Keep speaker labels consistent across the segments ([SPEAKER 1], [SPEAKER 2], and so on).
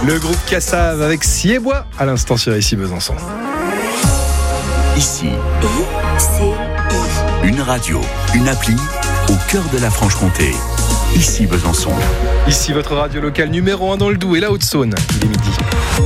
[SPEAKER 1] Le groupe Cassave avec Siebois à l'instant sur Ici Besançon.
[SPEAKER 2] Ici, une radio, une appli au cœur de la Franche-Comté. Ici Besançon.
[SPEAKER 1] Ici votre radio locale numéro 1 dans le Doubs et la Haute-Saône. Il est midi.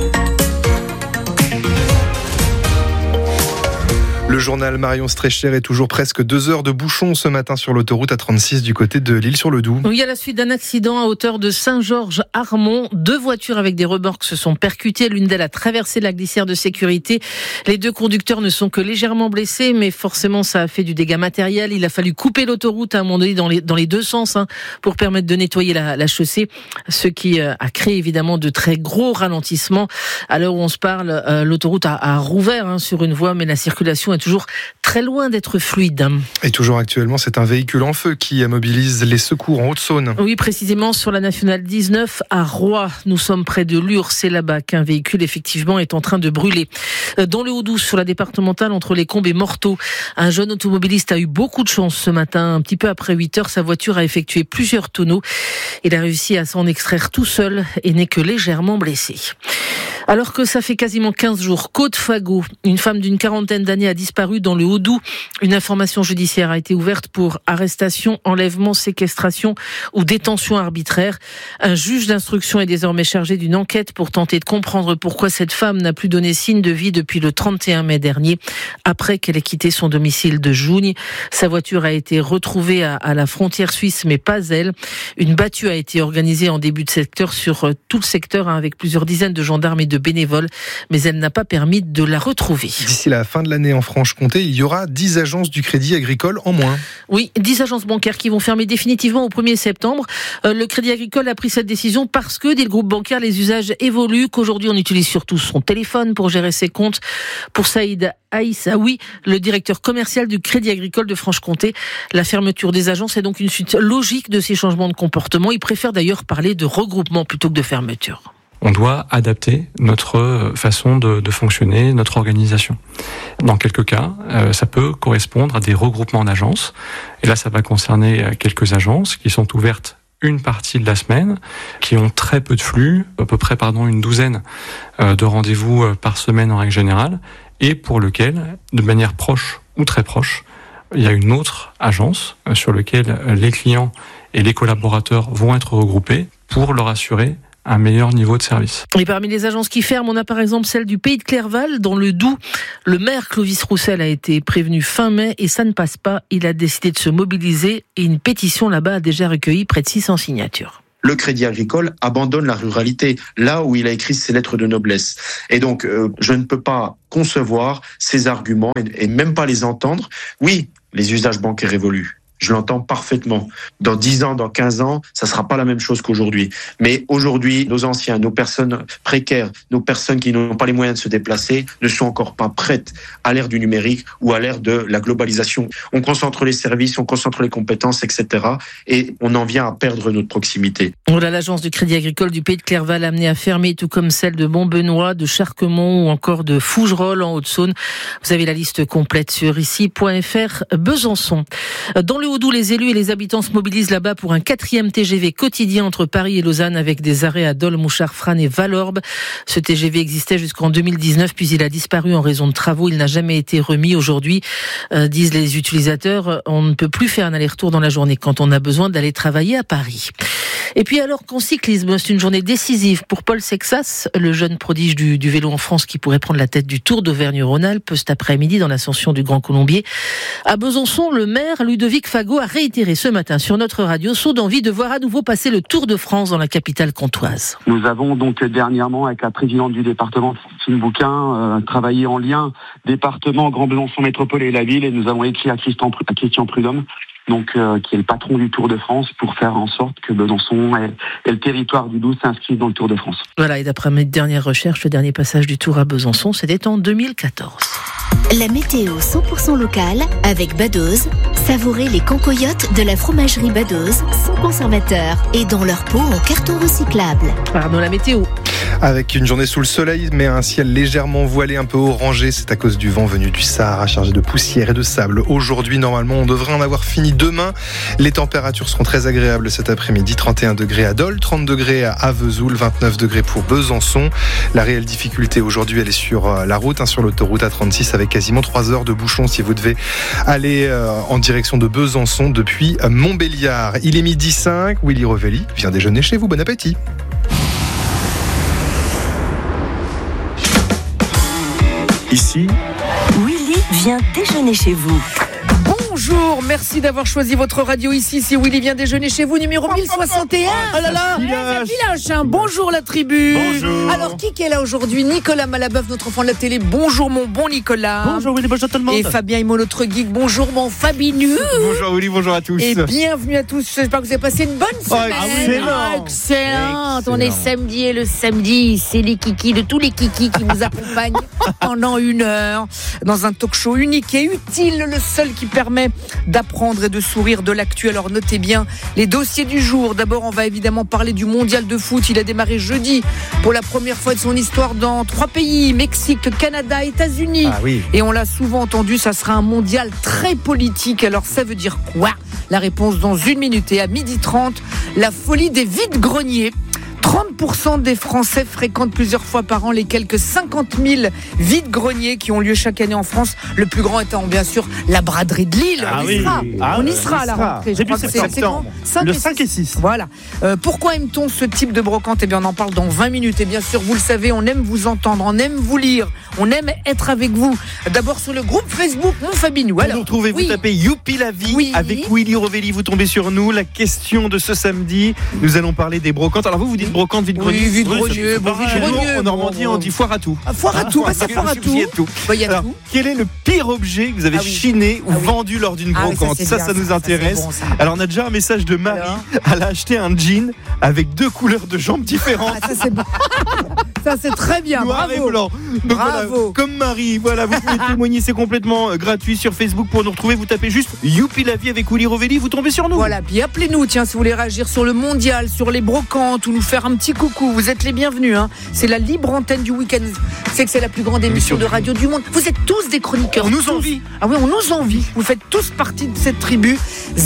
[SPEAKER 1] Le journal Marion Streicher est toujours presque 2 heures de bouchon ce matin sur l'autoroute A36 du côté de l'Isle-sur-le-Doubs.
[SPEAKER 3] Oui, à la suite d'un accident à hauteur de Saint-Georges-Armont, 2 voitures avec des remorques se sont percutées. L'une d'elles a traversé la glissière de sécurité. Les 2 conducteurs ne sont que légèrement blessés, mais forcément ça a fait du dégât matériel. Il a fallu couper l'autoroute à un moment donné dans les 2 sens pour permettre de nettoyer la chaussée, ce qui a créé évidemment de très gros ralentissements. À l'heure où on se parle, l'autoroute a rouvert sur une voie, mais la circulation est toujours très loin d'être fluide.
[SPEAKER 1] Et toujours actuellement, c'est un véhicule en feu qui mobilise les secours en Haute-Saône.
[SPEAKER 3] Oui, précisément sur la nationale 19 à Roye. Nous sommes près de Lure, c'est là-bas qu'un véhicule effectivement est en train de brûler. Dans le Haut-Doubs, sur la départementale entre les Combes et Morteau, un jeune automobiliste a eu beaucoup de chance ce matin. Un petit peu après 8 heures, sa voiture a effectué plusieurs tonneaux. Il a réussi à s'en extraire tout seul et n'est que légèrement blessé. Alors que ça fait quasiment 15 jours qu'Aude-Fagot, une femme d'une 40aine d'années, a disparu dans le Haut-Doubs. Une information judiciaire a été ouverte pour arrestation, enlèvement, séquestration ou détention arbitraire. Un juge d'instruction est désormais chargé d'une enquête pour tenter de comprendre pourquoi cette femme n'a plus donné signe de vie depuis le 31 mai dernier, après qu'elle ait quitté son domicile de Jougne. Sa voiture a été retrouvée à la frontière suisse, mais pas elle. Une battue a été organisée en début de secteur sur tout le secteur, avec plusieurs dizaines de gendarmes et de bénévoles, mais elle n'a pas permis de la retrouver.
[SPEAKER 1] D'ici la fin de l'année en Franche-Comté, il y aura 10 agences du Crédit Agricole en moins.
[SPEAKER 3] Oui, 10 agences bancaires qui vont fermer définitivement au 1er septembre. Le Crédit Agricole a pris cette décision parce que, dit le groupe bancaire, les usages évoluent, qu'aujourd'hui on utilise surtout son téléphone pour gérer ses comptes. Pour Saïd Aïssaoui, le directeur commercial du Crédit Agricole de Franche-Comté, la fermeture des agences est donc une suite logique de ces changements de comportement. Il préfère d'ailleurs parler de regroupement plutôt que de fermeture.
[SPEAKER 4] On doit adapter notre façon de fonctionner, notre organisation. Dans quelques cas, ça peut correspondre à des regroupements d'agences. Et là, ça va concerner quelques agences qui sont ouvertes une partie de la semaine, qui ont très peu de flux, à peu près une douzaine de rendez-vous par semaine en règle générale, et pour lequel, de manière proche ou très proche, il y a une autre agence sur laquelle les clients et les collaborateurs vont être regroupés pour leur assurer un meilleur niveau de service.
[SPEAKER 3] Et parmi les agences qui ferment, on a par exemple celle du Pays de Clerval, dans le Doubs. Le maire Clovis Roussel a été prévenu fin mai et ça ne passe pas. Il a décidé de se mobiliser et une pétition là-bas a déjà recueilli près de 600 signatures.
[SPEAKER 5] Le Crédit Agricole abandonne la ruralité, là où il a écrit ses lettres de noblesse. Et donc, je ne peux pas concevoir ces arguments et même pas les entendre. Oui, les usages bancaires évoluent. Je l'entends parfaitement. Dans 10 ans, dans 15 ans, ça sera pas la même chose qu'aujourd'hui. Mais aujourd'hui, nos anciens, nos personnes précaires, nos personnes qui n'ont pas les moyens de se déplacer, ne sont encore pas prêtes à l'ère du numérique ou à l'ère de la globalisation. On concentre les services, on concentre les compétences, etc. Et on en vient à perdre notre proximité.
[SPEAKER 3] Voilà, l'agence du Crédit Agricole du Pays de Clerval amenée à fermer, tout comme celle de Montbenoît, de Charquemont ou encore de Fougerolles en Haute-Saône. Vous avez la liste complète sur ici.fr Besançon. Dans le Haut-Doubs, les élus et les habitants se mobilisent là-bas pour un 4e TGV quotidien entre Paris et Lausanne avec des arrêts à Dole, Mouchard, Frasnes et Valorbe. Ce TGV existait jusqu'en 2019 puis il a disparu en raison de travaux. Il n'a jamais été remis. Aujourd'hui, disent les utilisateurs, on ne peut plus faire un aller-retour dans la journée quand on a besoin d'aller travailler à Paris. Et puis alors qu'en cyclisme, c'est une journée décisive pour Paul Sexas, le jeune prodige du vélo en France qui pourrait prendre la tête du Tour d'Auvergne-Rhône-Alpes cet après-midi dans l'ascension du Grand Colombier. À Besançon, le maire Ludovic Fagot a réitéré ce matin sur notre radio son envie de voir à nouveau passer le Tour de France dans la capitale comtoise.
[SPEAKER 6] Nous avons donc dernièrement, avec la présidente du département, Christine Bouquin, travaillé en lien département, Grand Besançon Métropole et la ville, et nous avons écrit à Christian Prudhomme, donc qui est le patron du Tour de France, pour faire en sorte que Besançon et le territoire du Doubs s'inscrivent dans le Tour de France.
[SPEAKER 3] Voilà, et d'après mes dernières recherches, le dernier passage du Tour à Besançon, c'était en 2014.
[SPEAKER 7] La météo 100% locale avec Badoz. Savourez les cancoyotes de la fromagerie Badoz, sans conservateur et dans leur pot en carton recyclable.
[SPEAKER 3] Pardon, la météo.
[SPEAKER 1] Avec une journée sous le soleil, mais un ciel légèrement voilé, un peu orangé. C'est à cause du vent venu du Sahara, chargé de poussière et de sable. Aujourd'hui, normalement, on devrait en avoir fini demain. Les températures seront très agréables cet après-midi. 31 degrés à Dole, 30 degrés à Vesoul, 29 degrés pour Besançon. La réelle difficulté aujourd'hui, elle est sur la route, sur l'autoroute A36, avec quasiment 3 heures de bouchon si vous devez aller en direction de Besançon depuis Montbéliard. Il est 12h05. Willy Rovelli vient déjeuner chez vous. Bon appétit.
[SPEAKER 2] Ici,
[SPEAKER 8] Willy vient déjeuner chez vous.
[SPEAKER 3] Bonjour, merci d'avoir choisi votre radio ici. C'est Willy vient déjeuner chez vous, numéro 1061. Oh là là, Village. Bonjour la tribu.
[SPEAKER 9] Bonjour.
[SPEAKER 3] Alors, qui est là aujourd'hui? Nicolas Malabeuf, notre enfant de la télé. Bonjour mon bon Nicolas.
[SPEAKER 9] Bonjour Willy, bonjour tout le monde.
[SPEAKER 3] Et Fabien Immo, notre geek. Bonjour mon Fabinu.
[SPEAKER 9] Bonjour Willy, bonjour à tous.
[SPEAKER 3] Et bienvenue à tous. J'espère que vous avez passé une bonne semaine. Excellente. On est samedi et le samedi, c'est les kikis de tous les kikis qui vous accompagnent pendant 1 heure dans un talk show unique et utile, le seul qui permet d'apprendre et de sourire de l'actu. Alors notez bien les dossiers du jour. D'abord, on va évidemment parler du mondial de foot. Il a démarré jeudi pour la première fois de son histoire dans 3 pays, Mexique, Canada, États-Unis.
[SPEAKER 9] Ah oui.
[SPEAKER 3] Et on l'a souvent entendu, ça sera un mondial très politique. Alors ça veut dire quoi? La réponse dans 1 minute. Et à 12h30, la folie des vides-greniers. 30% des Français fréquentent plusieurs fois par an les quelques 50 000 vides-greniers qui ont lieu chaque année en France. Le plus grand étant bien sûr la braderie de Lille. On y sera à la rentrée.
[SPEAKER 9] Début septembre. Le 5 et 6.
[SPEAKER 3] Voilà. Pourquoi aime-t-on ce type de brocante? Eh bien, on en parle dans 20 minutes. Et bien sûr, vous le savez, on aime vous entendre, on aime vous lire, on aime être avec vous. D'abord sur le groupe Facebook Mon Fabinou.
[SPEAKER 9] Alors, vous retrouvez, vous tapez Youpi la vie avec Willy Rovelli. Vous tombez sur nous. La question de ce samedi, nous allons parler des brocantes. Alors vous dites brocante, vide-grenier.
[SPEAKER 3] Oui, vide-grenier.
[SPEAKER 9] En Normandie, on dit foire à tout.
[SPEAKER 3] Foire à tout, c'est foire à tout. Il y a tout.
[SPEAKER 9] Quel est le pire objet que vous avez chiné ou vendu lors d'une brocante? Ça nous intéresse.
[SPEAKER 3] Bon, ça.
[SPEAKER 9] Alors on a déjà un message de Marie. Elle a acheté un jean avec 2 couleurs de jambes différentes.
[SPEAKER 3] Ça c'est bon. Ça c'est très bien.
[SPEAKER 9] Noir et blanc. Donc
[SPEAKER 3] bravo.
[SPEAKER 9] voilà, comme Marie, voilà, vous pouvez témoigner, c'est complètement gratuit sur Facebook. Pour nous retrouver, vous tapez juste Youpi la vie avec Willy Rovelli, vous tombez sur nous.
[SPEAKER 3] Voilà, puis appelez-nous, tiens, si vous voulez réagir sur le mondial, sur les brocantes ou nous faire un petit coucou, vous êtes les bienvenus. C'est la libre antenne du week-end. C'est que c'est la plus grande émission de radio du monde. Vous êtes tous des chroniqueurs.
[SPEAKER 9] On nous envie.
[SPEAKER 3] Ah oui, on nous envie. Vous faites tous partie de cette tribu.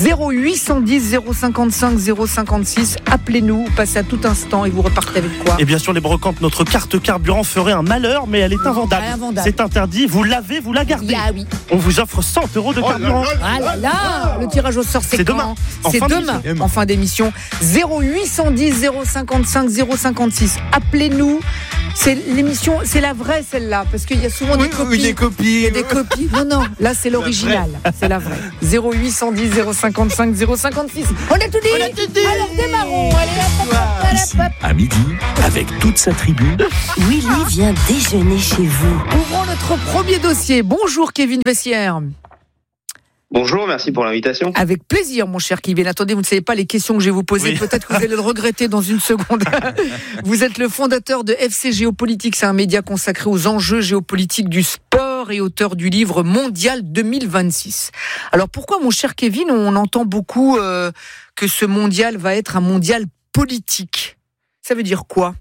[SPEAKER 3] 0810 055 056. Appelez-nous, passez à tout instant et vous repartez avec quoi?
[SPEAKER 10] Et bien sûr, les brocantes, notre carte carburant ferait un malheur, mais elle est invendable. C'est interdit. Vous l'avez, vous la gardez.
[SPEAKER 3] Ah oui.
[SPEAKER 10] On vous offre 100 € de carburant.
[SPEAKER 3] Ah là là. Le tirage au sort, c'est
[SPEAKER 10] demain.
[SPEAKER 3] C'est demain, en fin d'émission. 0810 055 056. Appelez-nous. C'est l'émission, c'est la vraie celle-là, parce qu'il y a souvent des copies.
[SPEAKER 9] Il y a
[SPEAKER 3] des copies. Non, là c'est l'original, c'est la vraie. 0810 055 056. On a tout dit. Alors démarrons.
[SPEAKER 2] ici, à midi, avec toute sa tribu.
[SPEAKER 8] Willy vient déjeuner chez vous.
[SPEAKER 3] Ouvrons notre premier dossier. Bonjour Kevin Vessière.
[SPEAKER 11] Bonjour, merci pour l'invitation.
[SPEAKER 3] Avec plaisir, mon cher Kevin. Attendez, vous ne savez pas les questions que je vais vous poser. Peut-être que vous allez le regretter dans une seconde. Vous êtes le fondateur de FC Géopolitique. C'est un média consacré aux enjeux géopolitiques du sport et auteur du livre Mondial 2026. Alors pourquoi, mon cher Kevin, on entend beaucoup que ce mondial va être un mondial politique? Ça veut dire quoi?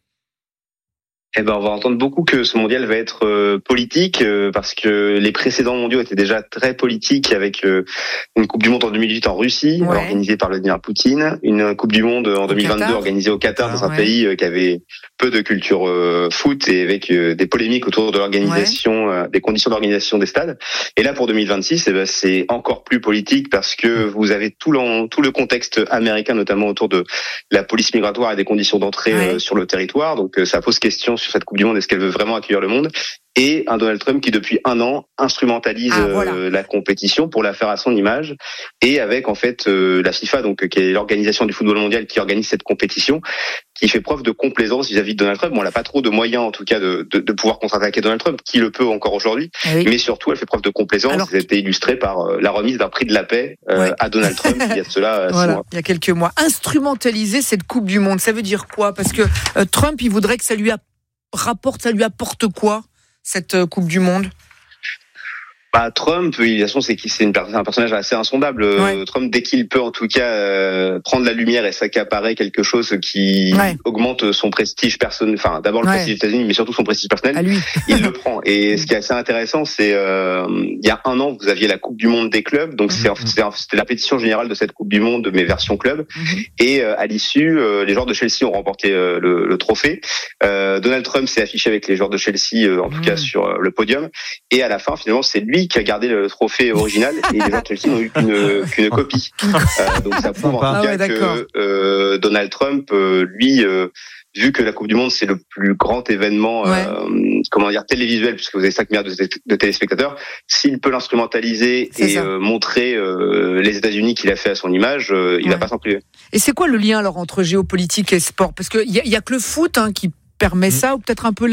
[SPEAKER 11] On va entendre beaucoup que ce mondial va être politique parce que les précédents mondiaux étaient déjà très politiques avec une Coupe du Monde en 2008 en Russie, organisée par Vladimir Poutine, une Coupe du Monde en 2022 organisée au Qatar, dans un pays qui avait peu de culture foot et avec des polémiques autour de l'organisation, des conditions d'organisation des stades. Et là, pour 2026, c'est encore plus politique parce que vous avez tout le contexte américain, notamment autour de la police migratoire et des conditions d'entrée sur le territoire. Donc, ça pose question sur cette Coupe du Monde, est-ce qu'elle veut vraiment accueillir le monde? Et un Donald Trump qui depuis 1 an instrumentalise la compétition pour la faire à son image, et avec en fait la FIFA, donc qui est l'organisation du football mondial qui organise cette compétition, qui fait preuve de complaisance vis-à-vis de Donald Trump. Bon, elle n'a pas trop de moyens en tout cas de pouvoir contre-attaquer Donald Trump, qui le peut encore aujourd'hui, mais surtout elle fait preuve de complaisance. Ça a été illustré par la remise d'un prix de la paix à Donald Trump il y a de cela 6 mois.
[SPEAKER 3] Il y a quelques mois. Instrumentaliser cette Coupe du Monde, ça veut dire quoi? Parce que Trump, il voudrait que ça lui apporte quoi, cette Coupe du Monde?
[SPEAKER 11] Trump, de toute façon, c'est un personnage assez insondable. Trump, dès qu'il peut, en tout cas, prendre la lumière et s'accaparer quelque chose qui augmente son prestige personnel. Enfin, d'abord le prestige des États-Unis, mais surtout son prestige personnel. Il le prend. Et ce qui est assez intéressant, c'est il y a un an, vous aviez la Coupe du Monde des clubs. Donc c'était la pétition générale de cette Coupe du Monde, mais version club. Et à l'issue, les joueurs de Chelsea ont remporté le trophée. Donald Trump s'est affiché avec les joueurs de Chelsea, en tout cas sur le podium. Et à la fin, finalement, c'est lui qui a gardé le trophée original et les joueurs de Chelsea n'ont eu qu'une copie. Donc ça prouve en tout cas que Donald Trump, lui, vu que la Coupe du Monde c'est le plus grand événement, télévisuel, puisque vous avez 5 milliards de téléspectateurs, s'il peut l'instrumentaliser et montrer les États-Unis qu'il a fait à son image, il va pas s'en priver.
[SPEAKER 12] Et c'est quoi le lien alors entre géopolitique et sport ? Parce que il y a que le foot qui permet ça, ou peut-être un peu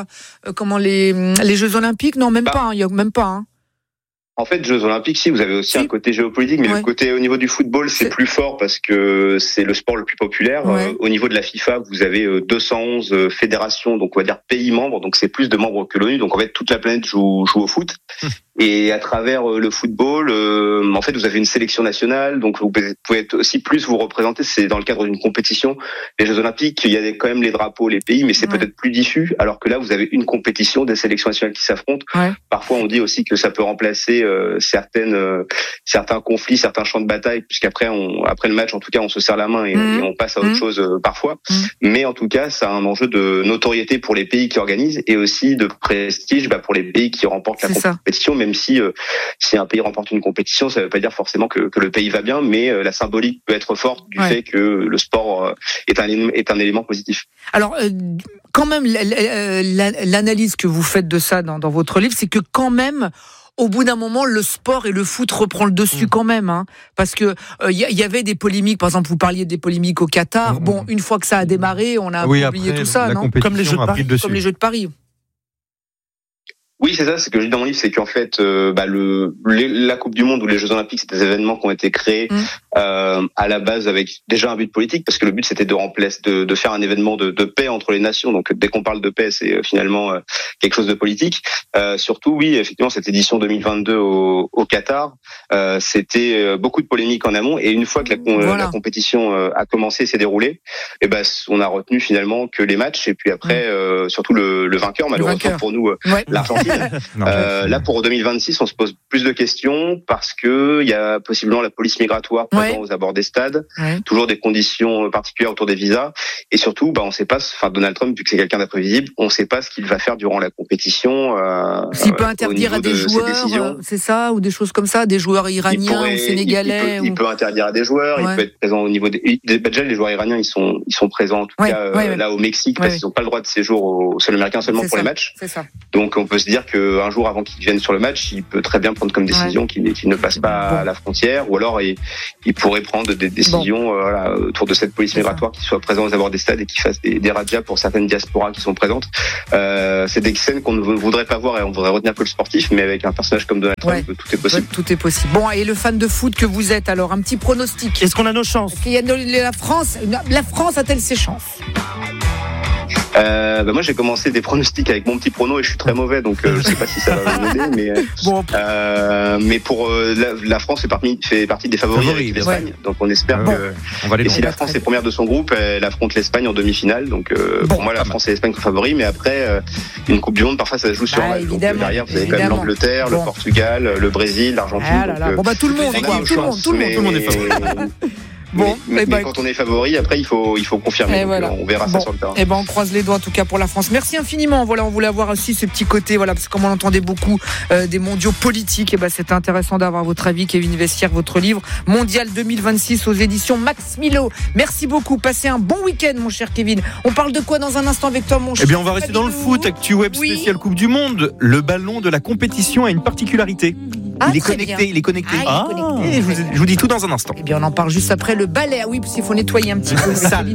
[SPEAKER 12] les Jeux Olympiques ? Non, même pas. Il y a même pas.
[SPEAKER 11] En fait, Jeux Olympiques, si, vous avez aussi un côté géopolitique, mais le côté au niveau du football, c'est plus fort parce que c'est le sport le plus populaire. Au niveau de la FIFA, vous avez 211 fédérations, donc on va dire pays membres, donc c'est plus de membres que l'ONU. Donc en fait, toute la planète joue au foot. Et à travers le football, en fait, vous avez une sélection nationale, donc vous pouvez aussi plus vous représenter. C'est dans le cadre d'une compétition. Les Jeux Olympiques, il y a quand même les drapeaux, les pays, mais c'est peut-être plus diffus. Alors que là, vous avez une compétition, des sélections nationales qui s'affrontent. Parfois, on dit aussi que ça peut remplacer certains conflits, certains champs de bataille, puisqu'après, après le match, en tout cas, on se serre la main et on passe à autre chose parfois. Mais en tout cas, ça a un enjeu de notoriété pour les pays qui organisent et aussi de prestige pour les pays qui remportent la compétition. Même si un pays remporte une compétition, ça ne veut pas dire forcément que le pays va bien, mais la symbolique peut être forte du fait que le sport est un élément positif.
[SPEAKER 12] Alors, quand même, l'analyse que vous faites de ça dans votre livre, c'est que quand même, au bout d'un moment, le sport et le foot reprend le dessus quand même, parce que y avait des polémiques. Par exemple, vous parliez des polémiques au Qatar. Bon, une fois que ça a démarré, on a oublié tout ça, non ?
[SPEAKER 9] Comme les Jeux
[SPEAKER 12] de Paris.
[SPEAKER 11] Oui, c'est ça, c'est ce que je dis dans mon livre, c'est qu'en fait, la Coupe du Monde ou les Jeux Olympiques, c'est des événements qui ont été créés à la base avec déjà un but politique, parce que le but c'était de faire un événement de paix entre les nations. Donc dès qu'on parle de paix, c'est finalement quelque chose de politique. Surtout, oui, effectivement, cette édition 2022 au Qatar, c'était beaucoup de polémiques en amont, et une fois que la compétition a commencé, s'est déroulée, et on a retenu finalement que les matchs, et puis après surtout le vainqueur, malheureusement pour nous, l'Argentine. Là, pour 2026, on se pose plus de questions parce que il y a possiblement la police migratoire présente aux abords des stades, toujours des conditions particulières autour des visas, et surtout, on ne sait pas. Enfin, Donald Trump, vu que c'est quelqu'un d'imprévisible, on ne sait pas ce qu'il va faire durant la compétition.
[SPEAKER 12] S'il peut interdire à des joueurs, c'est ça, ou des choses comme ça, des joueurs iraniens ou sénégalais.
[SPEAKER 11] Il peut interdire à des joueurs. Il peut être présent au niveau déjà, les joueurs iraniens, ils sont présents en tout cas là au Mexique parce qu'ils n'ont pas le droit de séjour au sol américain seulement pour les matchs.
[SPEAKER 12] C'est ça.
[SPEAKER 11] Donc on peut se dire qu'un jour avant qu'il vienne sur le match, il peut très bien prendre comme décision qu'il ne passe pas à la frontière, ou alors il pourrait prendre des décisions autour de cette police migratoire qui soit présente aux abords des stades et qui fasse des razzias pour certaines diasporas qui sont présentes. C'est des scènes qu'on ne voudrait pas voir et on voudrait retenir que le sportif, mais avec un personnage comme Donald Trump, tout est possible.
[SPEAKER 12] Tout est possible. Bon, et le fan de foot que vous êtes, alors un petit pronostic.
[SPEAKER 10] Est-ce qu'on a nos chances ?
[SPEAKER 12] La France a-t-elle ses chances ?
[SPEAKER 11] Moi j'ai commencé des pronostics avec mon petit prono et je suis très mauvais, donc je sais pas si ça va m'aider, mais pour la France fait partie des favoris avec l'Espagne, donc on espère que si la France est première de son groupe, elle affronte l'Espagne en demi-finale, donc pour moi la France et l'Espagne sont favoris, mais après une Coupe du Monde parfois ça se joue sur match, donc derrière vous avez quand même l'Angleterre, le Portugal, le Brésil, l'Argentine.
[SPEAKER 12] Tout le monde est favori.
[SPEAKER 11] Mais quand on est favori, après il faut confirmer. On verra ça sur le terrain.
[SPEAKER 12] On croise les doigts en tout cas pour la France. Merci infiniment. On voulait avoir aussi ce petit côté, parce que comme on entendait beaucoup des mondiaux politiques, c'était intéressant d'avoir votre avis. Kevin Vessière, votre livre Mondial 2026 aux éditions Max Milo. Merci beaucoup. Passez un bon week-end, mon cher Kevin. On parle de quoi dans un instant avec toi, mon cher?
[SPEAKER 9] On va rester dans le foot. Actu Web spécial Coupe du Monde. Le ballon de la compétition a une particularité. Il est connecté. Je vous dis tout dans un instant.
[SPEAKER 12] On en parle juste après le balai. Oui, parce qu'il faut nettoyer un petit peu.